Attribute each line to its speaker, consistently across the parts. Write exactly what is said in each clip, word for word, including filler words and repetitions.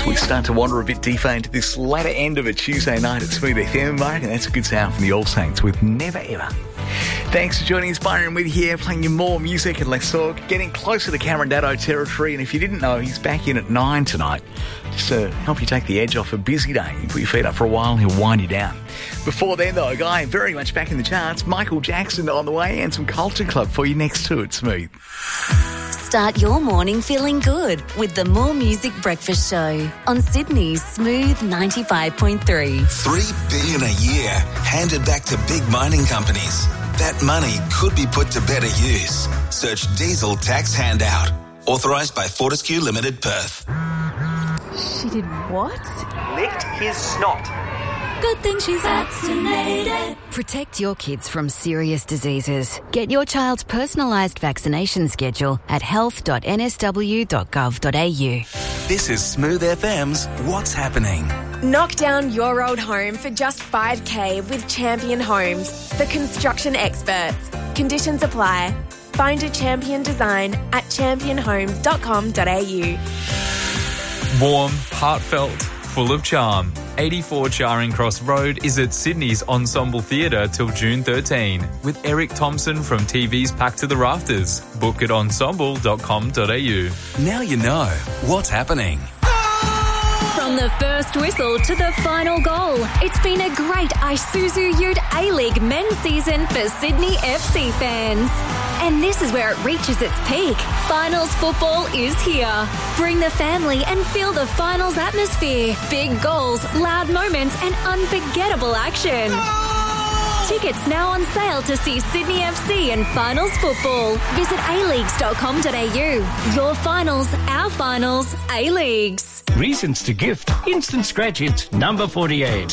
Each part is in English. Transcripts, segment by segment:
Speaker 1: we start to wander a bit deeper into this latter end of a Tuesday night at Smooth F M, mate, and that's a good sound from the All Saints with Never Ever. Thanks for joining us, Byron with you here, playing you more music and less talk, getting closer to Cameron Daddo territory. And if you didn't know, he's back in at nine tonight, just to help you take the edge off a busy day. You put your feet up for a while and he'll wind you down. Before then, though, a guy very much back in the charts, Michael Jackson on the way, and some Culture Club for you next to it, Smooth.
Speaker 2: Start your morning feeling good with the More Music Breakfast Show on Sydney's Smooth ninety-five point three.
Speaker 3: Three billion a year handed back to big mining companies. That money could be put to better use. Search diesel tax handout. Authorised by Fortescue Limited, Perth.
Speaker 4: She did what?
Speaker 5: Licked his snot.
Speaker 2: Good thing she's vaccinated.
Speaker 6: Protect your kids from serious diseases. Get your child's personalised vaccination schedule at health dot n s w dot gov dot a u.
Speaker 3: This is Smooth F M's What's Happening.
Speaker 4: Knock down your old home for just five K with Champion Homes, the construction experts. Conditions apply. Find a Champion design at champion homes dot com dot a u.
Speaker 7: Warm, heartfelt, full of charm. eighty-four Charing Cross Road is at Sydney's Ensemble Theatre till June thirteenth with Eric Thompson from T V's Packed to the Rafters. Book at ensemble dot com dot a u.
Speaker 3: Now you know what's happening.
Speaker 2: From the first whistle to the final goal, it's been a great Isuzu Ute A-League men's season for Sydney F C fans. And this is where it reaches its peak. Finals football is here. Bring the family and feel the finals atmosphere. Big goals, loud moments and unforgettable action. Tickets now on sale to see Sydney F C and finals football. Visit a leagues dot com dot a u. Your finals, our finals, A-Leagues.
Speaker 8: Reasons to gift. Instant Scratch Hits number forty-eight.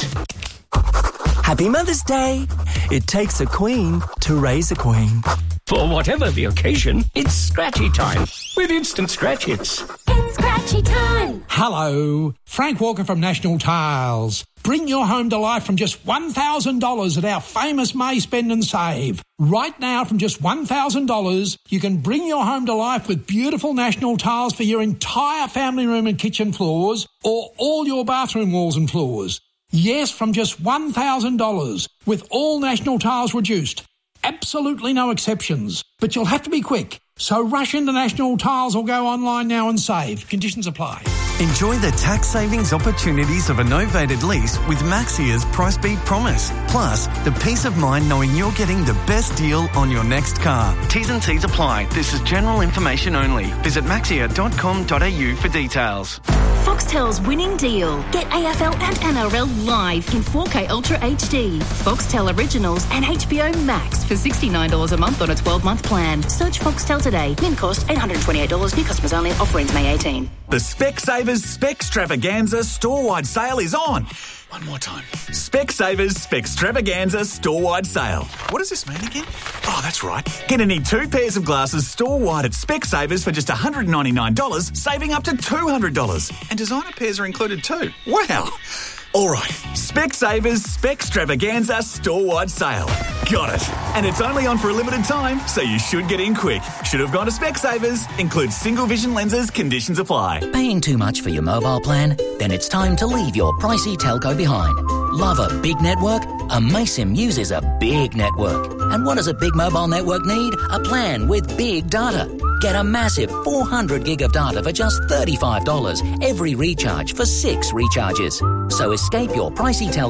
Speaker 9: Happy Mother's Day. It takes a queen to raise a queen.
Speaker 8: For whatever the occasion, it's Scratchy time with Instant Scratch Hits.
Speaker 2: It's Scratchy time.
Speaker 10: Hello, Frank Walker from National Tiles. Bring your home to life from just one thousand dollars at our famous May Spend and Save. Right now, from just one thousand dollars, you can bring your home to life with beautiful National Tiles for your entire family room and kitchen floors, or all your bathroom walls and floors. Yes, from just one thousand dollars, with all National Tiles reduced. Absolutely no exceptions. But you'll have to be quick. So rush into National Tiles or go online now and save. Conditions apply.
Speaker 11: Enjoy the tax savings opportunities of a novated lease with Maxia's Price Beat Promise. Plus, the peace of mind knowing you're getting the best deal on your next car. T's and C's apply. This is general information only. Visit maxia dot com dot a u for details.
Speaker 12: Foxtel's winning deal. Get A F L and N R L live in four K Ultra H D. Foxtel Originals and H B O Max for sixty-nine dollars a month on a twelve-month plan. Search Foxtel today. Min cost eight hundred twenty-eight dollars. New customers only. Offer ends May eighteenth.
Speaker 13: The Specsavers Specstravaganza store-wide sale is on. One more time. Specsavers Specstravaganza store-wide sale. What does this mean again? Oh, that's right. Get any two pairs of glasses store-wide at Specsavers for just one hundred ninety-nine dollars, saving up to two hundred dollars. And designer pairs are included too. Wow. All right, Specsavers Specstravaganza store-wide sale. Got it. And it's only on for a limited time, so you should get in quick. Should have gone to Specsavers. Includes single vision lenses. Conditions apply.
Speaker 14: Paying too much for your mobile plan? Then it's time to leave your pricey telco behind. Love a big network? Amaysim uses a big network. And what does a big mobile network need? A plan with big data. Get a massive four hundred gig of data for just thirty-five dollars every recharge for six recharges. So escape your pricey telco